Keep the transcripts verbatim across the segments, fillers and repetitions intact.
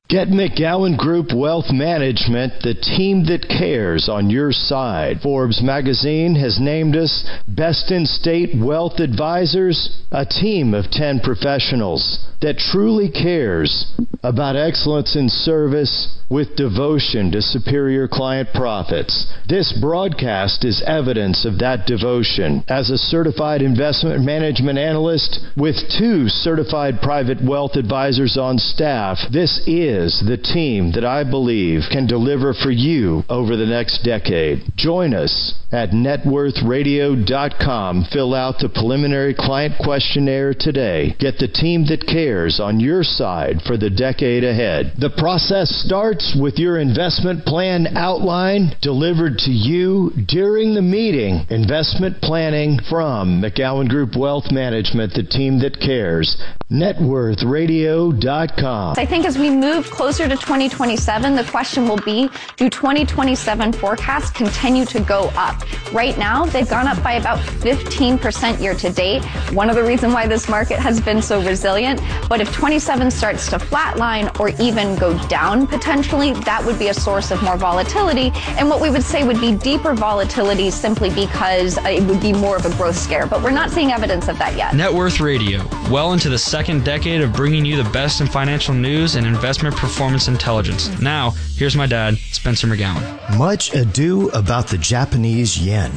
Get McGowan Group Wealth Management, the team that cares, on your side. Forbes magazine has named us Best in State Wealth Advisors, a team of ten professionals that truly cares about excellence in service with devotion to superior client profits. This broadcast is evidence of that devotion. As a certified investment management analyst with two certified private wealth advisors on staff, this is is the team that I believe can deliver for you over the next decade. Join us at net worth radio dot com. Fill out the preliminary client questionnaire today. Get the team that cares on your side for the decade ahead. The process starts with your investment plan outline delivered to you during the meeting. Investment planning from McGowan Group Wealth Management, the team that cares. net worth radio dot com. I think as we move closer to twenty twenty-seven, the question will be, do twenty twenty-seven forecasts continue to go up? Right now, they've gone up by about fifteen percent year to date. One of the reasons why this market has been so resilient. But if twenty-seven starts to flatline or even go down potentially, that would be a source of more volatility. And what we would say would be deeper volatility simply because it would be more of a growth scare. But we're not seeing evidence of that yet. Net Worth Radio, well into the second decade of bringing you the best in financial news and investment performance intelligence. Now, here's my dad, Spencer McGowan. Much ado about the Japanese yen.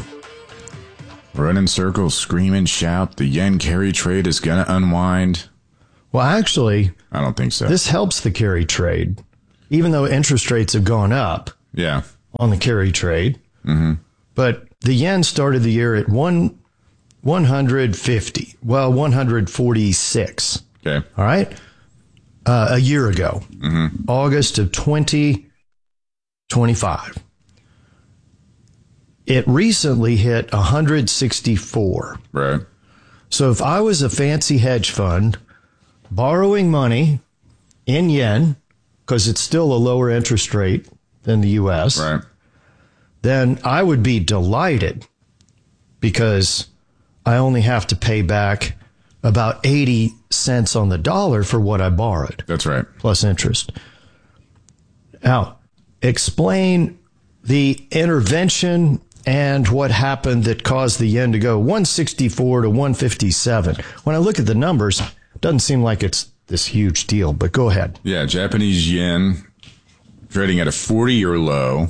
Run in circles, scream and shout, the yen carry trade is going to unwind. Well, actually, I don't think so. This helps the carry trade, even though interest rates have gone up yeah. on the carry trade. Mm-hmm. But the yen started the year at one, one hundred fifty, well, one hundred forty-six. Okay. All right. Uh, a year ago, mm-hmm. August of twenty twenty-five. It recently hit one hundred sixty-four. Right. So if I was a fancy hedge fund borrowing money in yen, because it's still a lower interest rate than the U S, right, then I would be delighted because I only have to pay back about eighty cents on the dollar for what I borrowed. That's right. Plus interest. Now, explain the intervention and what happened that caused the yen to go one sixty-four to one fifty-seven. When I look at the numbers, it doesn't seem like it's this huge deal, but go ahead. Yeah, Japanese yen trading at a forty-year low.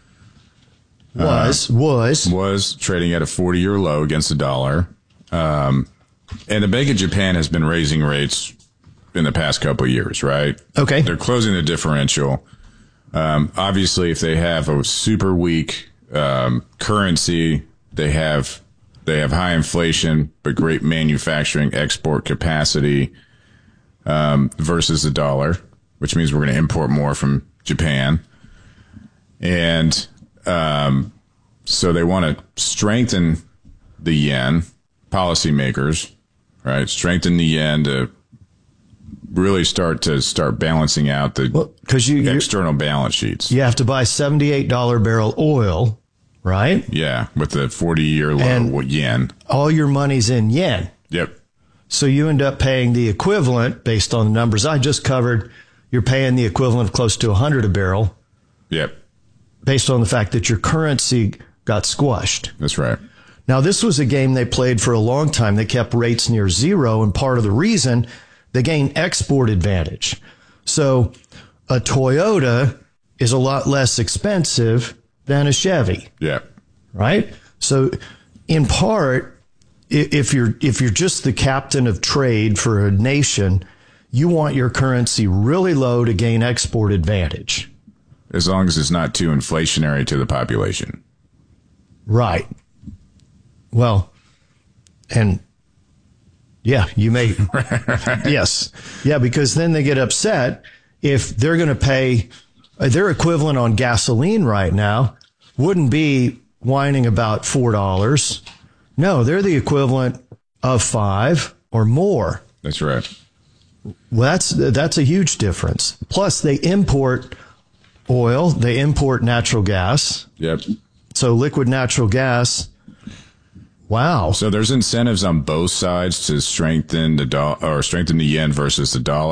Was, uh, was. Was trading at a forty-year low against the dollar. Um, and the Bank of Japan has been raising rates in the past couple of years, right? Okay. They're closing the differential. Um, obviously, if they have a super weak um, currency, they have they have high inflation but great manufacturing export capacity um, versus the dollar, which means we're going to import more from Japan. And um, so they want to strengthen the yen, policymakers, right? Strengthen the yen to really start to start balancing out the well, 'cause you, external balance sheets. You have to buy seventy-eight dollars barrel oil, right? Yeah, with the forty-year low and yen. All your money's in yen. Yep. So you end up paying the equivalent, based on the numbers I just covered, you're paying the equivalent of close to one hundred a barrel. Yep. Based on the fact that your currency got squashed. That's right. Now, this was a game they played for a long time. They kept rates near zero, and part of the reason they gained export advantage. So a Toyota is a lot less expensive than a Chevy. Yeah. Right? So in part, if you're if you're just the captain of trade for a nation, you want your currency really low to gain export advantage. As long as it's not too inflationary to the population. Right. Well, and yeah, you may. Yes. Yeah, because then they get upset if they're going to pay their equivalent on gasoline right now wouldn't be whining about four dollars. No, they're the equivalent of five or more. That's right. Well, that's that's a huge difference. Plus, they import oil. They import natural gas. Yep. So liquid natural gas. Wow. So there's incentives on both sides to strengthen the do- or strengthen the yen versus the dollar.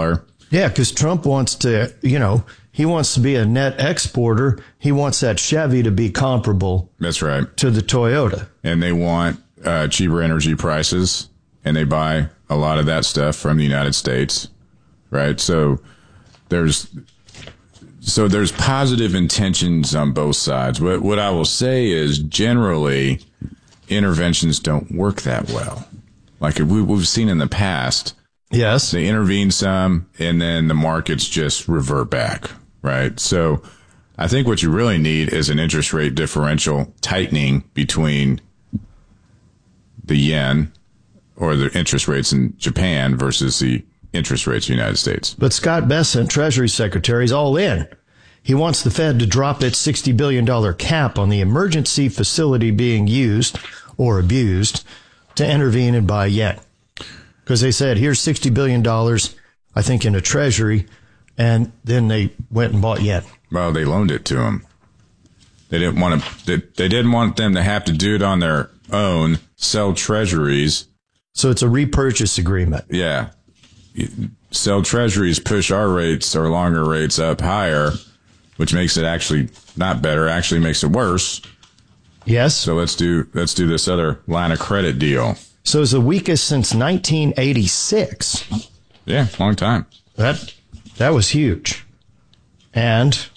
Yeah, because Trump wants to, you know, he wants to be a net exporter. He wants that Chevy to be comparable. That's right. To the Toyota. And they want uh, cheaper energy prices, and they buy a lot of that stuff from the United States, right? So there's so there's positive intentions on both sides. What what I will say is generally interventions don't work that well. Like we, we've seen in the past. Yes. They intervene some, and then the markets just revert back, right? So I think what you really need is an interest rate differential tightening between the yen or the interest rates in Japan versus the interest rates in the United States. But Scott Bessent, Treasury Secretary, is all in. He wants the Fed to drop its sixty billion dollars cap on the emergency facility being used or abused to intervene and buy yen. Because they said, here's sixty billion dollars, I think, in a treasury, and then they went and bought yen. Well, they loaned it to them. They didn't want to. They, they didn't want them to have to do it on their own, sell treasuries. So it's a repurchase agreement. Yeah. Sell treasuries, push our rates, our longer rates up higher, which makes it actually not better, actually makes it worse. Yes. So let's do let's do this other line of credit deal. So it's the weakest since nineteen eighty-six. Yeah, long time. That that was huge. And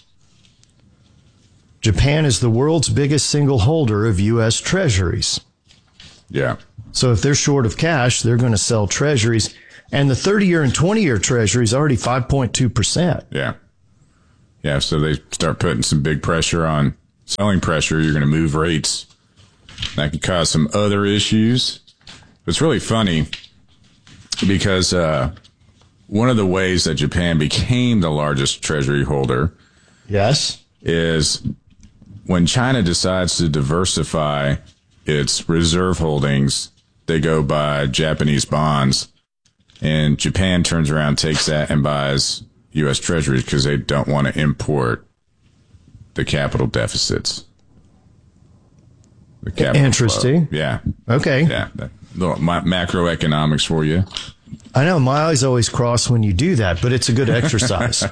Japan is the world's biggest single holder of U S treasuries. Yeah. So if they're short of cash, they're going to sell treasuries. And the thirty-year and twenty-year treasury is already five point two percent. Yeah. Yeah, so they start putting some big pressure on selling pressure. You're going to move rates. That could cause some other issues. It's really funny because uh, one of the ways that Japan became the largest treasury holder, yes, is when China decides to diversify its reserve holdings, they go buy Japanese bonds, and Japan turns around, takes that, and buys U S treasuries because they don't want to import the capital deficits. The capital Interesting. flow. Yeah. Okay. Yeah. That little ma- macroeconomics for you. I know my eyes always cross when you do that, but it's a good exercise.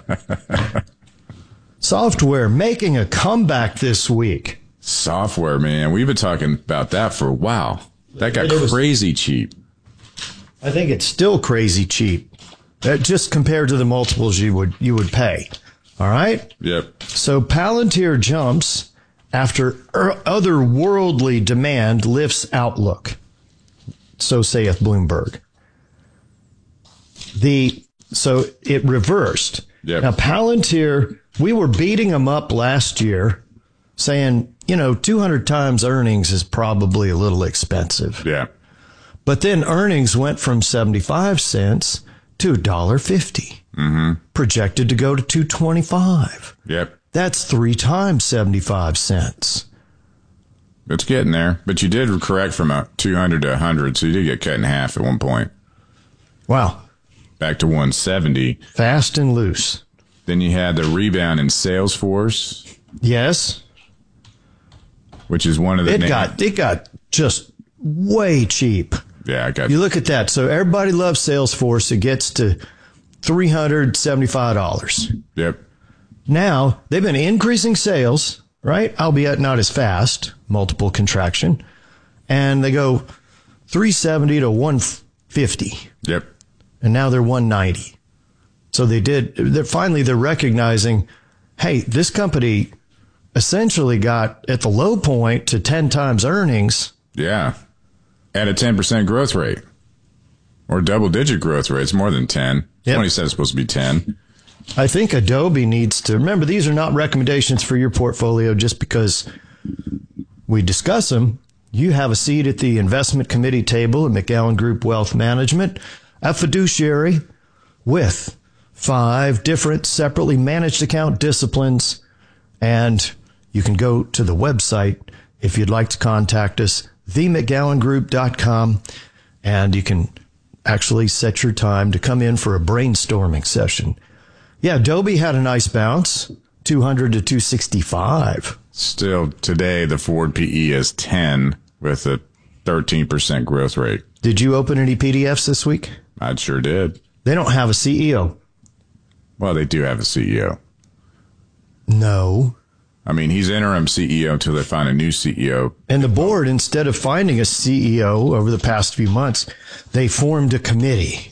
Software making a comeback this week. Software, man. We've been talking about that for a while. That got was, crazy cheap. I think it's still crazy cheap. That just compared to the multiples you would you would pay. All right? Yep. So Palantir jumps after er- otherworldly demand lifts outlook. So saith Bloomberg. The so it reversed. Yep. Now Palantir, we were beating them up last year, saying, you know, two hundred times earnings is probably a little expensive. Yeah. But then earnings went from seventy-five cents to one dollar fifty. Mm-hmm. Projected to go to two twenty-five. Yep. That's three times seventy-five cents. It's getting there. But you did correct from a two hundred to one hundred, so you did get cut in half at one point. Wow. Back to one seventy. Fast and loose. Then you had the rebound in Salesforce. Yes. Which is one of the... It na- got it got just way cheap. Yeah, I got... You look at that. So everybody loves Salesforce. It gets to three hundred seventy-five dollars. Yep. Now, they've been increasing sales, right? Albeit not as fast, multiple contraction. And they go three seventy to one fifty. Yep. And now they're one ninety. So they did, they're finally, they're recognizing, hey, this company essentially got at the low point to ten times earnings. Yeah. At a ten percent growth rate. Or double digit growth rate. It's more than ten. Yep. twenty said it's supposed to be ten. I think Adobe needs to, remember, these are not recommendations for your portfolio just because we discuss them. You have a seat at the investment committee table at McGowan Group Wealth Management, a fiduciary with five different separately managed account disciplines. And you can go to the website if you'd like to contact us, the mcgowan group dot com, and you can actually set your time to come in for a brainstorming session. Yeah, Adobe had a nice bounce, two hundred to two sixty-five. Still, today, the forward P E is ten with a thirteen percent growth rate. Did you open any P D Fs this week? I sure did. They don't have a C E O. Well, they do have a C E O. No. I mean, he's interim C E O until they find a new C E O. And the board, instead of finding a C E O over the past few months, they formed a committee.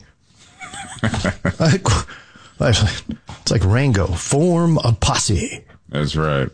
It's like Rango, form a posse. That's right.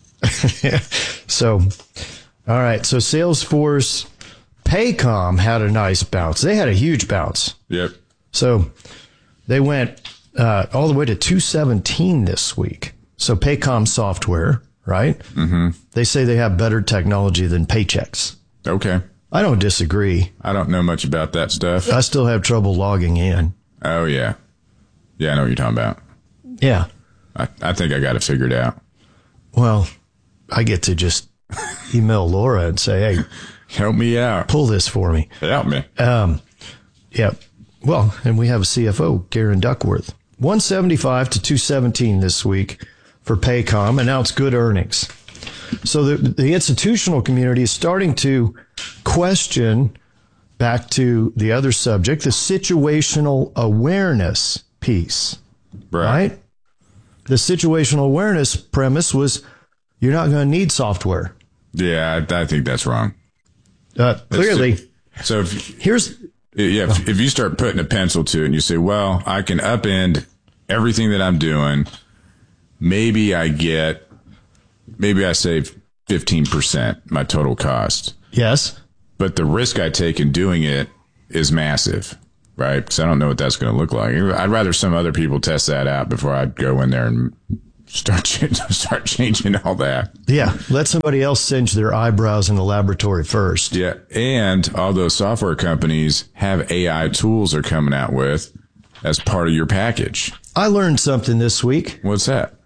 So, all right. So Salesforce, Paycom had a nice bounce. They had a huge bounce. Yep. So they went uh, all the way to two seventeen this week. So Paycom Software, right? Mm-hmm. They say they have better technology than Paychex. Okay. I don't disagree. I don't know much about that stuff. I still have trouble logging in. Oh, yeah. Yeah, I know what you're talking about. Yeah. I, I think I got it figured out. Well, I get to just email Laura and say, hey, help me out. Pull this for me. Help me. Um, yeah. Well, and we have a C F O, Garen Duckworth. one seventy-five to two seventeen this week for Paycom, announced good earnings. So the, the institutional community is starting to question, back to the other subject, the situational awareness piece. Right. Right? The situational awareness premise was you're not going to need software. Yeah, I, I think that's wrong. Uh, clearly. So if, here's... Yeah, if, if you start putting a pencil to it and you say, well, I can upend everything that I'm doing, maybe I get, maybe I save fifteen percent my total cost. Yes. But the risk I take in doing it is massive, right? Because I don't know what that's going to look like. I'd rather some other people test that out before I go in there and start start changing all that. Yeah, let somebody else singe their eyebrows in the laboratory first. Yeah, and all those software companies have A I tools they're coming out with as part of your package. I learned something this week. What's that?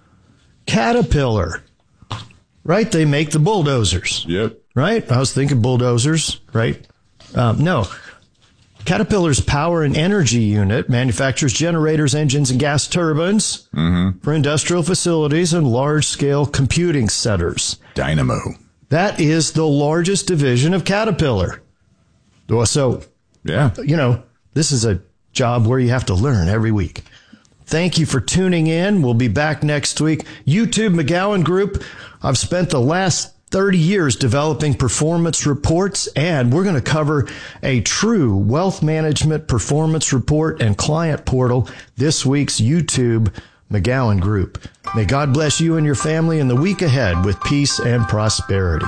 Caterpillar, right? They make the bulldozers. Yep. Right? I was thinking bulldozers, right? Um, no. Caterpillar's power and energy unit manufactures generators, engines, and gas turbines mm-hmm. for industrial facilities and large-scale computing centers. Dynamo. That is the largest division of Caterpillar. So, yeah, you know, this is a job where you have to learn every week. Thank you for tuning in. We'll be back next week. YouTube McGowan Group. I've spent the last thirty years developing performance reports, and we're going to cover a true wealth management performance report and client portal this week's YouTube McGowan Group. May God bless you and your family in the week ahead with peace and prosperity.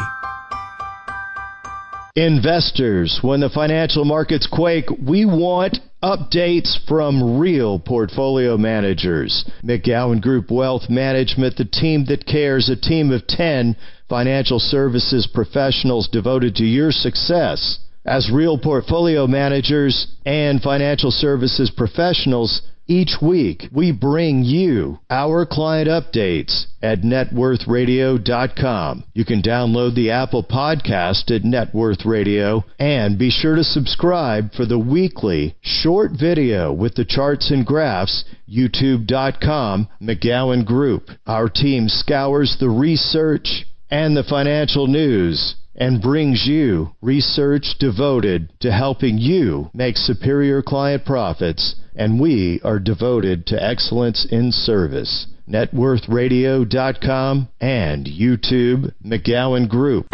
Investors, when the financial markets quake, we want updates from real portfolio managers. McGowan Group Wealth Management, the team that cares, a team of ten financial services professionals devoted to your success. As real portfolio managers and financial services professionals, each week we bring you our client updates at net worth radio dot com. You can download the Apple Podcast at Net Worth Radio, and be sure to subscribe for the weekly short video with the charts and graphs, youtube dot com, McGowan Group. Our team scours the research and the financial news and brings you research devoted to helping you make superior client profits, and we are devoted to excellence in service. net worth radio dot com and YouTube McGowan Group.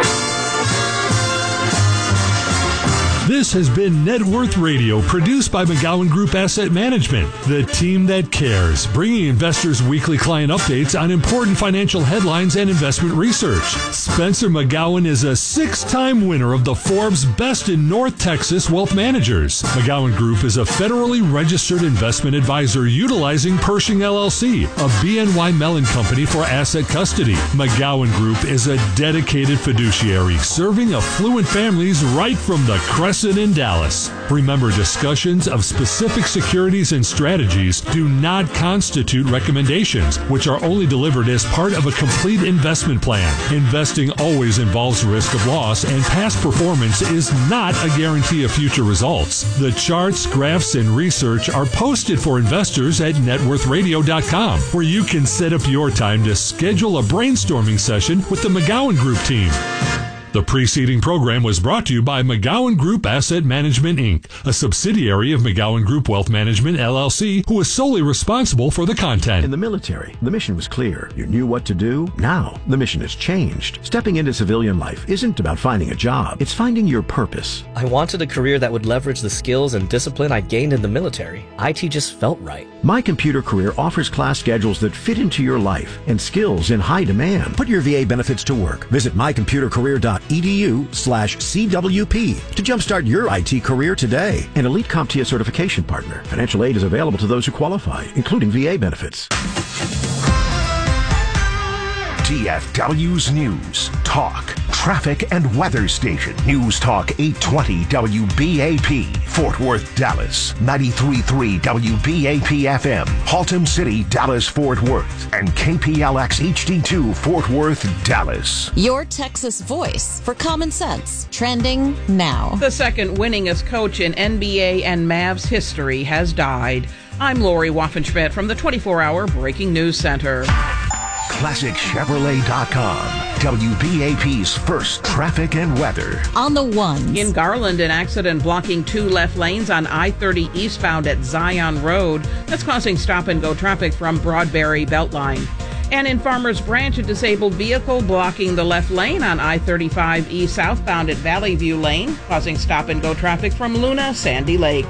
This has been Net Worth Radio, produced by McGowan Group Asset Management, the team that cares, bringing investors weekly client updates on important financial headlines and investment research. Spencer McGowan is a six-time winner of the Forbes Best in North Texas Wealth Managers. McGowan Group is a federally registered investment advisor utilizing Pershing L L C, a B N Y Mellon company for asset custody. McGowan Group is a dedicated fiduciary serving affluent families right from the Crescent in Dallas. Remember, discussions of specific securities and strategies do not constitute recommendations, which are only delivered as part of a complete investment plan. Investing always involves risk of loss, and past performance is not a guarantee of future results. The charts, graphs, and research are posted for investors at net worth radio dot com, where you can set up your time to schedule a brainstorming session with the McGowan Group team. The preceding program was brought to you by McGowan Group Asset Management, Incorporated, a subsidiary of McGowan Group Wealth Management, L L C, who is solely responsible for the content. In the military, the mission was clear. You knew what to do. Now, the mission has changed. Stepping into civilian life isn't about finding a job. It's finding your purpose. I wanted a career that would leverage the skills and discipline I gained in the military. I T just felt right. My Computer Career offers class schedules that fit into your life and skills in high demand. Put your V A benefits to work. Visit my computer career dot e d u slash C W P to jumpstart your I T career today. An Elite CompTIA certification partner. Financial aid is available to those who qualify, including V A benefits. T F W's News, Talk, Traffic and Weather Station. News Talk eight twenty W B A P, Fort Worth, Dallas. ninety-three point three W B A P F M, Haltom City, Dallas, Fort Worth. And K P L X H D two, Fort Worth, Dallas. Your Texas voice for common sense. Trending now. The second winningest coach in N B A and Mavs history has died. I'm Lori Waffenschmidt from the twenty-four hour Breaking News Center. Classic Chevrolet dot com, W B A P's first traffic and weather. On the ones. In Garland, an accident blocking two left lanes on I thirty eastbound at Zion Road. That's causing stop-and-go traffic from Broadberry Beltline. And in Farmers Branch, a disabled vehicle blocking the left lane on I thirty-five east southbound at Valley View Lane, causing stop-and-go traffic from Luna, Sandy Lake.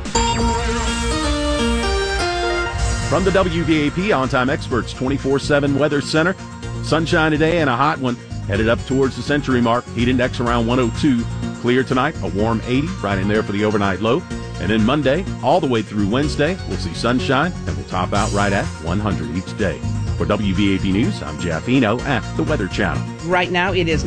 From the W B A P On-Time Experts twenty-four seven Weather Center, sunshine today and a hot one. Headed up towards the century mark. Heat index around one oh two. Clear tonight, a warm eighty, right in there for the overnight low. And then Monday, all the way through Wednesday, we'll see sunshine and we'll top out right at one hundred each day. For W B A P News, I'm Jeff Eno at the Weather Channel. Right now, it is